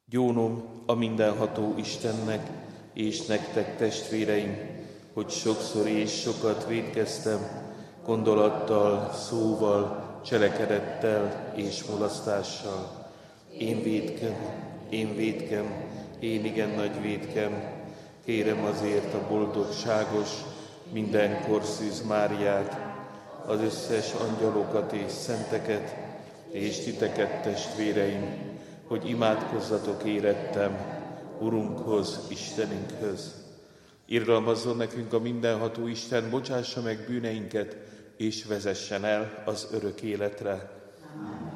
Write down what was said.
Gyónom a mindenható Istennek, és nektek, testvéreim, hogy sokszor és sokat vétkeztem, gondolattal, szóval, cselekedettel és mulasztással. Én vétkem, én igen nagy vétkem. Kérem azért a boldogságos, mindenkor Szűz Máriát, az összes angyalokat és szenteket, és titeket, testvéreim, hogy imádkozzatok érettem Urunkhoz, Istenünkhöz. Irgalmazzon nekünk a mindenható Isten, bocsássa meg bűneinket, és vezessen el az örök életre. Amen.